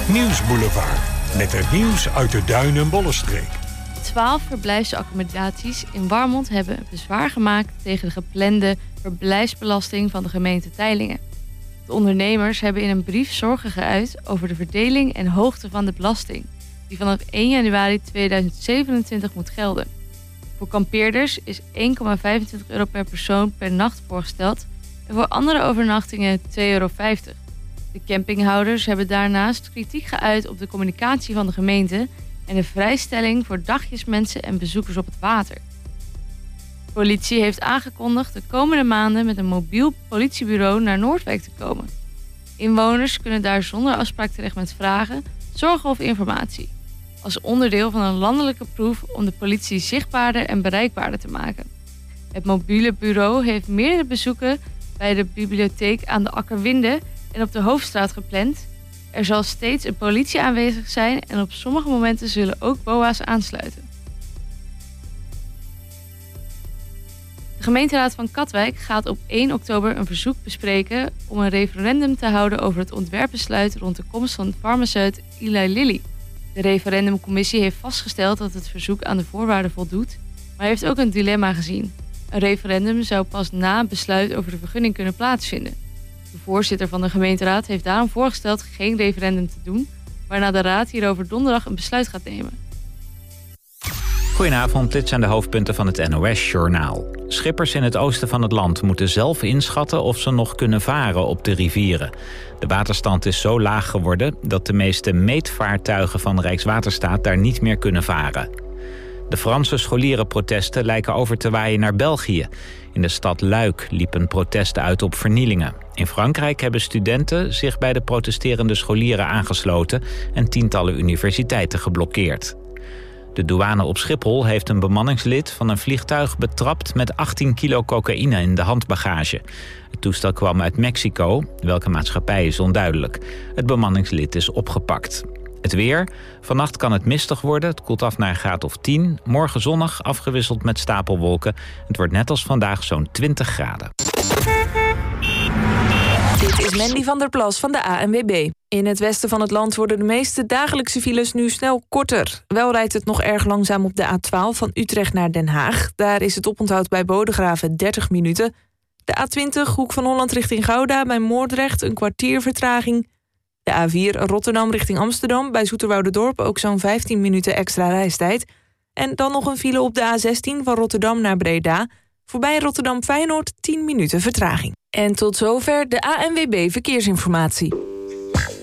Nieuwsboulevard. Met het nieuws uit de Duin- en Bollenstreek. 12 verblijfsaccommodaties in Warmond hebben bezwaar gemaakt tegen de geplande verblijfsbelasting van de gemeente Teylingen. De ondernemers hebben in een brief zorgen geuit over de verdeling en hoogte van de belasting, die vanaf 1 januari 2027 moet gelden. Voor kampeerders is €1,25 per persoon per nacht voorgesteld en voor andere overnachtingen €2,50. De campinghouders hebben daarnaast kritiek geuit op de communicatie van de gemeente en de vrijstelling voor dagjesmensen en bezoekers op het water. De politie heeft aangekondigd de komende maanden met een mobiel politiebureau naar Noordwijk te komen. Inwoners kunnen daar zonder afspraak terecht met vragen, zorgen of informatie. Als onderdeel van een landelijke proef om de politie zichtbaarder en bereikbaarder te maken. Het mobiele bureau heeft meerdere bezoeken bij de bibliotheek aan de Akkerwinde en op de Hoofdstraat gepland. Er zal steeds een politie aanwezig zijn en op sommige momenten zullen ook BOA's aansluiten. De gemeenteraad van Katwijk gaat op 1 oktober een verzoek bespreken om een referendum te houden over het ontwerpbesluit rond de komst van farmaceut Eli Lilly. De referendumcommissie heeft vastgesteld dat het verzoek aan de voorwaarden voldoet, maar heeft ook een dilemma gezien. Een referendum zou pas na een besluit over de vergunning kunnen plaatsvinden. De voorzitter van de gemeenteraad heeft daarom voorgesteld geen referendum te doen, waarna de raad hierover donderdag een besluit gaat nemen. Goedenavond, dit zijn de hoofdpunten van het NOS-journaal. Schippers in het oosten van het land moeten zelf inschatten of ze nog kunnen varen op de rivieren. De waterstand is zo laag geworden dat de meeste meetvaartuigen van Rijkswaterstaat daar niet meer kunnen varen. De Franse scholierenprotesten lijken over te waaien naar België. In de stad Luik liepen protesten uit op vernielingen. In Frankrijk hebben studenten zich bij de protesterende scholieren aangesloten en tientallen universiteiten geblokkeerd. De douane op Schiphol heeft een bemanningslid van een vliegtuig betrapt met 18 kilo cocaïne in de handbagage. Het toestel kwam uit Mexico. Welke maatschappij is onduidelijk. Het bemanningslid is opgepakt. Het weer. Vannacht kan het mistig worden. Het koelt af naar een graad of 10. Morgen zonnig, afgewisseld met stapelwolken. Het wordt net als vandaag zo'n 20 graden. Dit is Mandy van der Plas van de ANWB. In het westen van het land worden de meeste dagelijkse files nu snel korter. Wel rijdt het nog erg langzaam op de A12 van Utrecht naar Den Haag. Daar is het oponthoud bij Bodegraven 30 minuten. De A20 Hoek van Holland richting Gouda bij Moordrecht een kwartier vertraging. De A4 Rotterdam richting Amsterdam bij Zoeterwouderdorp ook zo'n 15 minuten extra reistijd. En dan nog een file op de A16 van Rotterdam naar Breda. Voorbij Rotterdam-Feyenoord 10 minuten vertraging. En tot zover de ANWB Verkeersinformatie.